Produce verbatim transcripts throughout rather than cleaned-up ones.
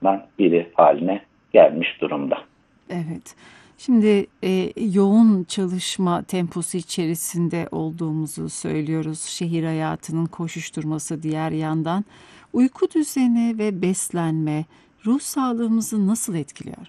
hayatlarından biri haline gelmiş durumda. Evet. Şimdi e, yoğun çalışma temposu içerisinde olduğumuzu söylüyoruz. Şehir hayatının koşuşturması diğer yandan. Uyku düzeni ve beslenme ruh sağlığımızı nasıl etkiliyor?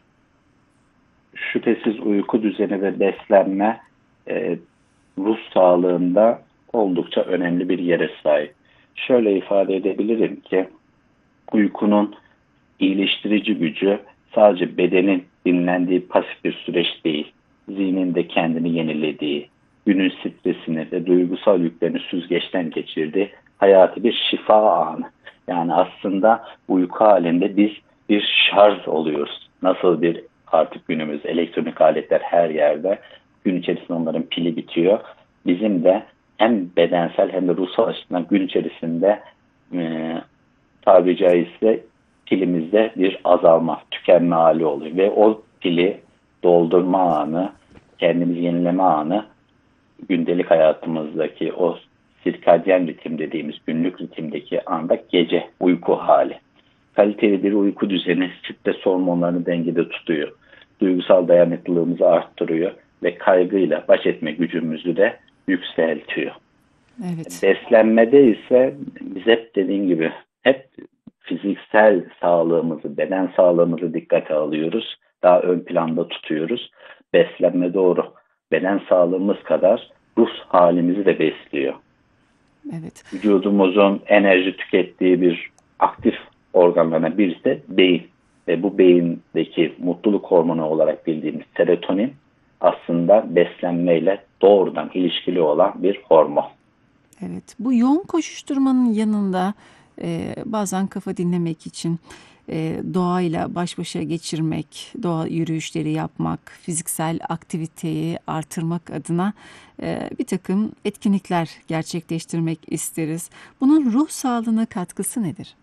Şüphesiz uyku düzeni ve beslenme e, ruh sağlığında oldukça önemli bir yere sahip. Şöyle ifade edebilirim ki uykunun iyileştirici gücü sadece bedenin dinlendiği pasif bir süreç değil, zihnin de kendini yenilediği, günün stresini ve duygusal yüklerini süzgeçten geçirdiği hayati bir şifa anı. Yani aslında uyku halinde biz bir şarj oluyoruz. Nasıl bir artık günümüz elektronik aletler her yerde, gün içerisinde onların pili bitiyor. Bizim de hem bedensel hem de ruhsal açıdan gün içerisinde e, tabiri caizse pilimizde bir azalma, tükenme hali oluyor. Ve o pili doldurma anı, kendimizi yenileme anı gündelik hayatımızdaki o sirkadyen ritim dediğimiz günlük ritimdeki anda gece uyku hali. Kaliteli bir uyku düzeni stres hormonlarını dengede tutuyor. Duygusal dayanıklılığımızı arttırıyor ve kaygıyla baş etme gücümüzü de yükseltiyor. Evet. Beslenmede ise biz hep dediğim gibi hep fiziksel sağlığımızı, beden sağlığımızı dikkate alıyoruz. Daha ön planda tutuyoruz. Beslenme doğru. Beden sağlığımız kadar ruh halimizi de besliyor. Evet. Vücudumuzun enerji tükettiği bir aktif organlarına birisi de beyin. Ve bu beyindeki mutluluk hormonu olarak bildiğimiz serotonin aslında beslenmeyle doğrudan ilişkili olan bir hormon. Evet, bu yoğun koşuşturmanın yanında e, bazen kafa dinlemek için e, doğayla baş başa geçirmek, doğa yürüyüşleri yapmak, fiziksel aktiviteyi artırmak adına e, bir takım etkinlikler gerçekleştirmek isteriz. Bunun ruh sağlığına katkısı nedir?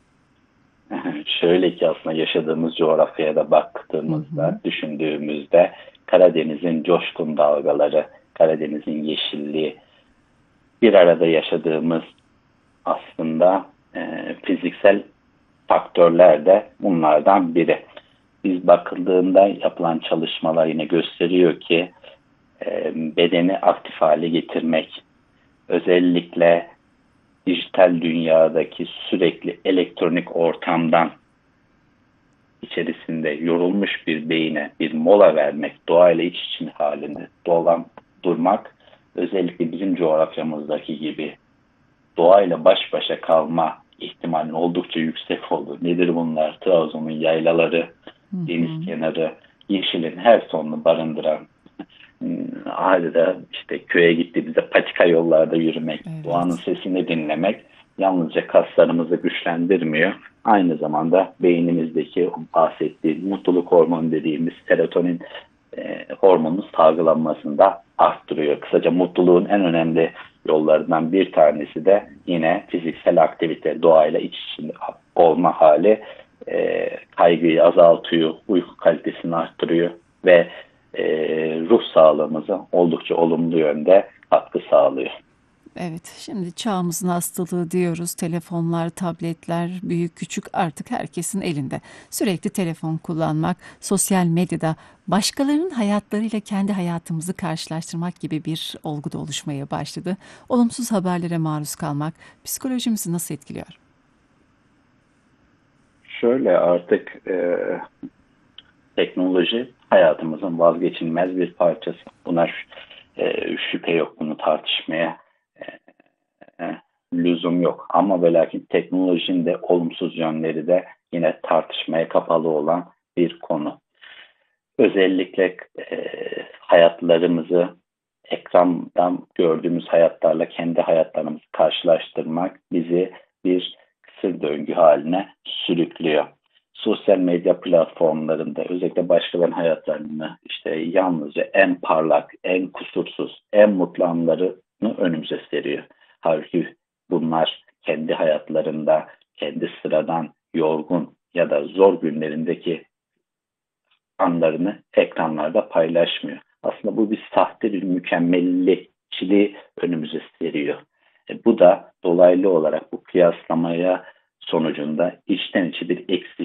Şöyle ki aslında yaşadığımız coğrafyaya da Hı hı. baktığımızda, düşündüğümüzde Karadeniz'in coşkun dalgaları, Karadeniz'in yeşilliği, bir arada yaşadığımız aslında e, fiziksel faktörler de bunlardan biri. Biz bakıldığında yapılan çalışmalar yine gösteriyor ki e, bedeni aktif hale getirmek, özellikle dijital dünyadaki sürekli elektronik ortamdan içerisinde yorulmuş bir beyine bir mola vermek, doğayla iç içe halinde dolan durmak, özellikle bizim coğrafyamızdaki gibi doğayla baş başa kalma ihtimalinin oldukça yüksek olduğu. Nedir bunlar? Trabzon'un yaylaları, Hı deniz hı. kenarı, yeşilin her tonunu barındıran, adeta işte köye gittiğimizde patika yollarda yürümek, doğanın Evet. sesini dinlemek yalnızca kaslarımızı güçlendirmiyor. Aynı zamanda beynimizdeki bahsettiği mutluluk hormonu dediğimiz serotonin e, hormonun salgılanmasını da arttırıyor. Kısaca mutluluğun en önemli yollarından bir tanesi de yine fiziksel aktivite, doğayla iç içe olma hali e, kaygıyı azaltıyor, uyku kalitesini arttırıyor ve e, ruh sağlığımıza oldukça olumlu yönde katkı sağlıyor. Evet, şimdi çağımızın hastalığı diyoruz. Telefonlar, tabletler, büyük küçük artık herkesin elinde. Sürekli telefon kullanmak, sosyal medyada başkalarının hayatlarıyla kendi hayatımızı karşılaştırmak gibi bir olgu da oluşmaya başladı. Olumsuz haberlere maruz kalmak psikolojimizi nasıl etkiliyor? Şöyle artık e, teknoloji hayatımızın vazgeçilmez bir parçası. Buna e, şüphe yok, bunu tartışmaya e, lüzum yok. Ama ve lakin teknolojinin de olumsuz yönleri de yine tartışmaya kapalı olan bir konu. Özellikle e, hayatlarımızı ekrandan gördüğümüz hayatlarla kendi hayatlarımızı karşılaştırmak bizi bir kısır döngü haline sürüklüyor. Sosyal medya platformlarında özellikle başkalarının hayatlarını işte yalnızca en parlak, en kusursuz, en mutlu anlarını önümüze seriyor. Halbuki bunlar kendi hayatlarında, kendi sıradan, yorgun ya da zor günlerindeki anlarını ekranlarda paylaşmıyor. Aslında bu bir sahte bir mükemmeliyetçiliği önümüze seriyor. E, bu da dolaylı olarak bu kıyaslamaya sonucunda içten içe bir eksiklik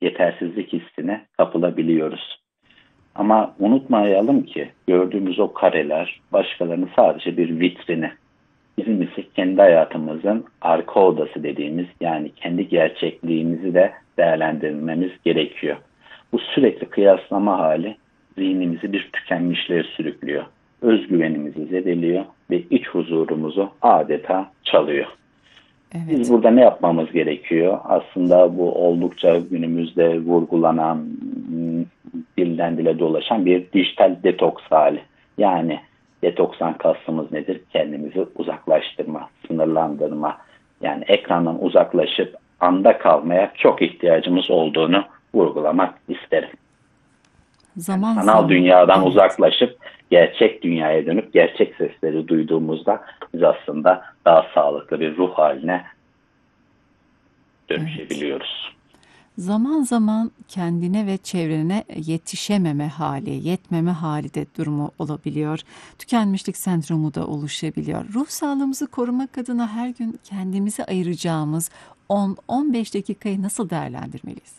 yetersizlik hissine kapılabiliyoruz. Ama unutmayalım ki gördüğümüz o kareler başkalarının sadece bir vitrini. Bizim ise kendi hayatımızın arka odası dediğimiz, yani kendi gerçekliğimizi de değerlendirmemiz gerekiyor. Bu sürekli kıyaslama hali zihnimizi bir tükenmişliğe sürüklüyor. Özgüvenimizi zedeliyor ve iç huzurumuzu adeta çalıyor. Evet. Biz burada ne yapmamız gerekiyor? Aslında bu oldukça günümüzde vurgulanan, dilden dile dolaşan bir dijital detoks hali. Yani detokstan kastımız nedir? Kendimizi uzaklaştırma, sınırlandırma. Yani ekrandan uzaklaşıp anda kalmaya çok ihtiyacımız olduğunu vurgulamak isterim. Zaman Sanal zaman. dünyadan Evet. uzaklaşıp gerçek dünyaya dönüp gerçek sesleri duyduğumuzda biz aslında daha sağlıklı bir ruh haline dönüşebiliyoruz. Zaman zaman kendine ve çevrene yetişememe hali, yetmeme hali de durumu olabiliyor. Tükenmişlik sendromu da oluşabiliyor. Ruh sağlığımızı korumak adına her gün kendimize ayıracağımız on on beş dakikayı nasıl değerlendirmeliyiz?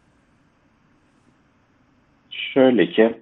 Şöyle ki,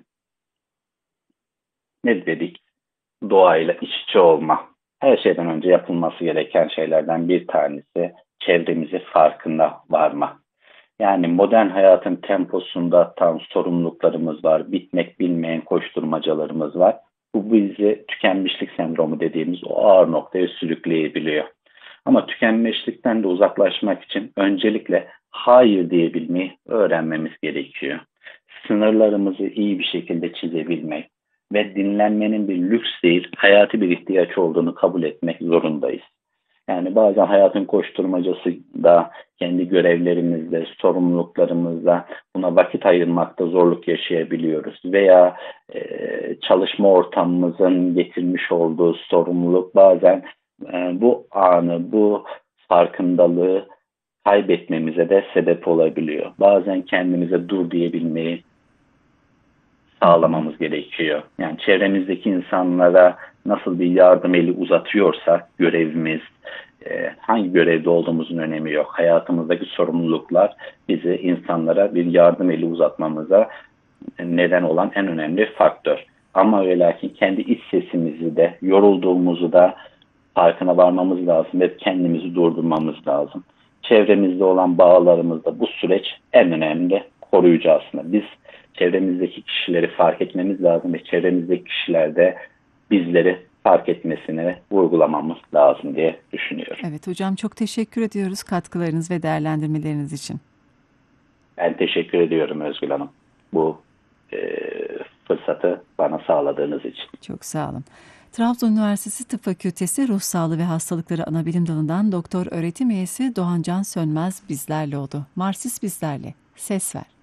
ne dedik? Doğayla iç içe olma. Her şeyden önce yapılması gereken şeylerden bir tanesi çevremizi farkında varma. Yani modern hayatın temposunda tam sorumluluklarımız var, bitmek bilmeyen koşturmacalarımız var. Bu bizi tükenmişlik sendromu dediğimiz o ağır noktaya sürükleyebiliyor. Ama tükenmişlikten de uzaklaşmak için öncelikle hayır diyebilmeyi öğrenmemiz gerekiyor. Sınırlarımızı iyi bir şekilde çizebilmek ve dinlenmenin bir lüks değil, hayati bir ihtiyaç olduğunu kabul etmek zorundayız. Yani bazen hayatın koşturmacası da kendi görevlerimizde, sorumluluklarımızda buna vakit ayırmakta zorluk yaşayabiliyoruz. Veya e, çalışma ortamımızın getirmiş olduğu sorumluluk bazen e, bu anı, bu farkındalığı kaybetmemize de sebep olabiliyor. Bazen kendimize dur diyebilmeyi sağlamamız gerekiyor. Yani çevremizdeki insanlara nasıl bir yardım eli uzatıyorsak görevimiz, e, hangi görevde olduğumuzun önemi yok. Hayatımızdaki sorumluluklar bizi insanlara bir yardım eli uzatmamıza neden olan en önemli faktör. Ama ve lakin kendi iç sesimizi de, yorulduğumuzu da farkına varmamız lazım ve kendimizi durdurmamız lazım. Çevremizde olan bağlarımızda bu süreç en önemli koruyucu aslında. Biz çevremizdeki kişileri fark etmemiz lazım ve çevremizdeki kişiler de bizleri fark etmesini vurgulamamız lazım diye düşünüyorum. Evet hocam, çok teşekkür ediyoruz katkılarınız ve değerlendirmeleriniz için. Ben teşekkür ediyorum Özgül Hanım. Bu e, fırsatı bana sağladığınız için. Çok sağ olun. Trabzon Üniversitesi Tıp Fakültesi Ruh Sağlığı ve Hastalıkları Anabilim Dalı'ndan Doktor Öğretim Üyesi Doğan Can Sönmez bizlerle oldu. Marsis bizlerle. Ses ver.